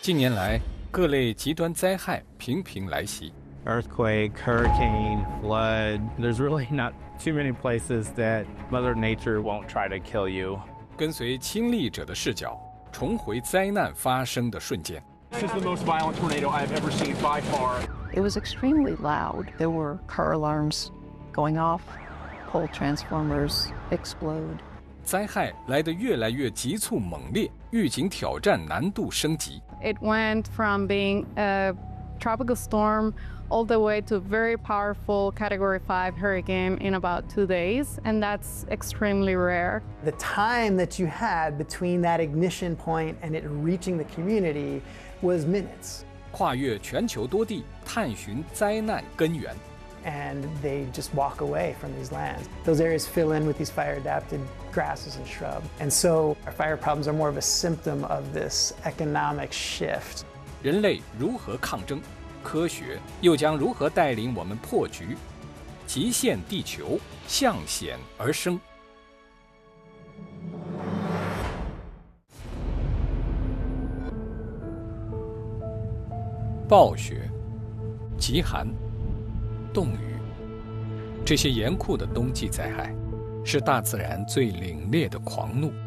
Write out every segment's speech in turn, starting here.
近年来，各类极端灾害频频来袭。 Earthquake, hurricane, flood. There's really not too many places that Mother Nature won't try to kill you. 跟随亲历者的视角，重回灾难发生的瞬间。 This is the most violent tornado I've ever seen by far. It was extremely loud. There were car alarms going off, pole transformers explode. 灾害来得越来越急促猛烈，预警挑战难度升级。 It went from being a tropical storm all the way to very powerful Category 5 hurricane in about 2 days, and that's extremely rare. The time that you had between that ignition point and it reaching the community was minutes. 跨越全球多地，探寻灾难根源。 And they just walk away from these lands. Those areas fill in with these fire-adapted grasses and shrub. And so our fire problems are more of a symptom of this economic shift. 人类如何抗争？科学又将如何带领我们破局？极限地球，向险而生。暴雪、极寒、冻雨，这些严酷的冬季灾害，是大自然最凛冽的狂怒。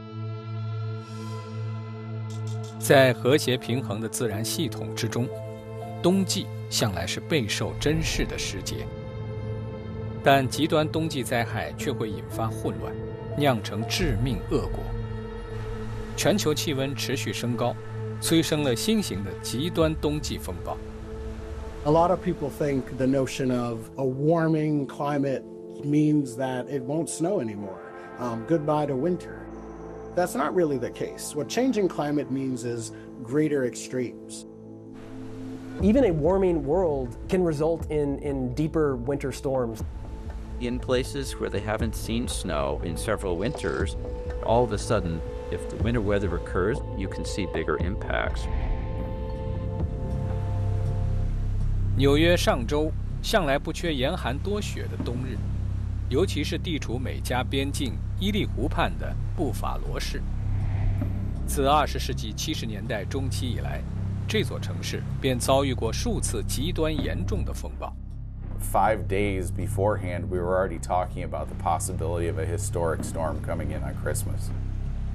在和谐平衡的自然系统之中，冬季向来是备受珍视的时节。但极端冬季灾害却会引发混乱，酿成致命恶果。全球气温持续升高，催生了新型的极端冬季风暴。 A lot of people think the notion of a warming climate means that it won't snow anymore. Goodbye to winter. That's not really the case. What changing climate means is greater extremes. Even a warming world can result in deeper winter storms. In places where they haven't seen snow in several winters, all of a sudden, if the winter weather occurs, you can see bigger impacts. 纽约上周向来不缺严寒多雪的冬日，尤其是地处美加边境伊利湖畔的布法罗市。自20世纪70年代中期以来，这座城市便遭遇过数次极端严重的风暴。 5 days beforehand, we were already talking about the possibility of a historic storm coming in on Christmas.